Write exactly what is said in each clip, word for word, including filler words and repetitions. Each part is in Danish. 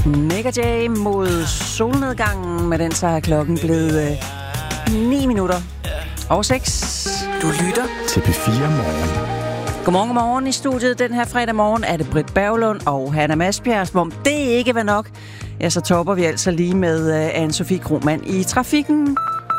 Nick og Jay mod solnedgangen. Med den så er klokken blevet øh, ni minutter over seks. Du lytter til P fire Morgen. Godmorgen, godmorgen. I studiet den her fredag morgen er det Britt Berglund og Hanna Masbjerg. Som om det ikke var nok, ja, så topper vi altså lige med uh, Anne-Sophie Krohmann i trafikken.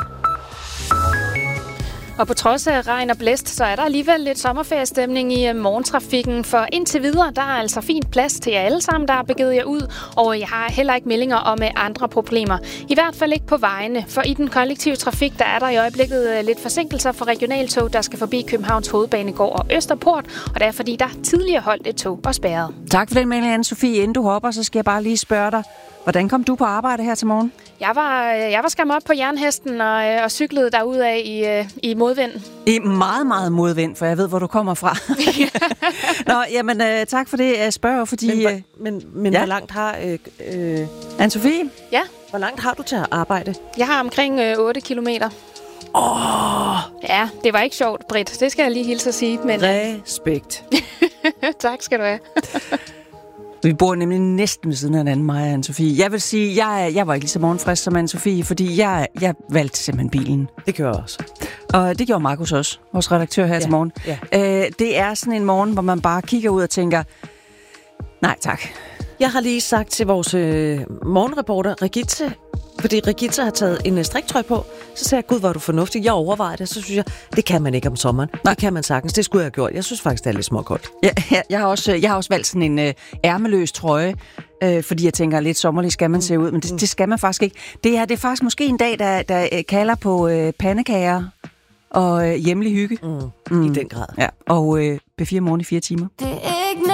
Og på trods af regn og blæst, så er der alligevel lidt sommerferiestemning i morgentrafikken, for indtil videre, der er altså fint plads til jer alle sammen, der har begivet jer ud, og jeg har heller ikke meldinger om andre problemer. I hvert fald ikke på vejene, for i den kollektive trafik, der er der i øjeblikket lidt forsinkelser for regionaltog, der skal forbi Københavns Hovedbanegård og Østerport, og det er fordi, der tidligere holdt et tog og spærret. Tak for den melding, Anne-Sophie. Inden du hopper, så skal jeg bare lige spørge dig, hvordan kom du på arbejde her til morgen? Jeg var, jeg var skam op på jernhesten og, og cyklede derudad i, i modvind. I meget, meget modvind, for jeg ved, hvor du kommer fra. Nå, jamen, øh, tak for det. Jeg spørger, fordi... Men, men, men ja. hvor langt har... Øh, øh, Anne-Sophie? Ja? Hvor langt har du til at arbejde? Jeg har omkring øh, otte kilometer. Åh! Oh. Ja, det var ikke sjovt, Britt. Det skal jeg lige hilse at sige. Men... Respekt. Tak skal du have. Vi bor nemlig næsten ved siden af hinanden, mig og Anne-Sophie. Jeg vil sige, jeg, jeg var ikke lige så morgenfrisk som Anne-Sophie, fordi jeg, jeg valgte simpelthen bilen. Det gjorde jeg også. Og det gjorde Markus også, vores redaktør her ja. til morgen. Ja. Øh, det er sådan en morgen, hvor man bare kigger ud og tænker, nej tak. Jeg har lige sagt til vores øh, morgenreporter, Regitze, fordi Regitze har taget en striktrøje på, så sagde jeg, gud, hvor er du fornuftig. Jeg overvejede det, så synes jeg, det kan man ikke om sommeren. Nej. Det kan man sagtens, det skulle jeg have gjort. Jeg synes faktisk, det er lidt småkoldt. Ja, jeg, jeg, har også, jeg har også valgt sådan en øh, ærmeløs trøje, øh, fordi jeg tænker, lidt sommerlig skal man se ud, men det, det skal man faktisk ikke. Det er, det er faktisk måske en dag, der, der kalder på øh, pandekager og øh, hjemlig hygge. Mm, mm. I den grad. Ja, og øh, P fire morgen i fire timer. Det er ikke